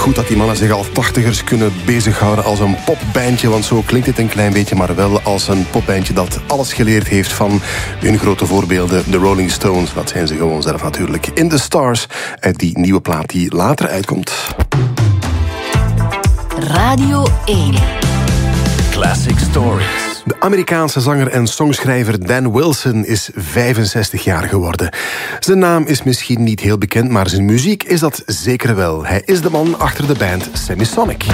goed dat die mannen zich al 80ers kunnen bezighouden als een popbandje, want zo klinkt het een klein beetje, maar wel als een popbandje dat alles geleerd heeft van hun grote voorbeelden, de Rolling Stones. Dat zijn ze gewoon zelf natuurlijk. In the Stars, uit die nieuwe plaat die later uitkomt. Radio 1. Classic Stories. De Amerikaanse zanger en songschrijver Dan Wilson is 65 jaar geworden. Zijn naam is misschien niet heel bekend, maar zijn muziek is dat zeker wel. Hij is de man achter de band Semisonic.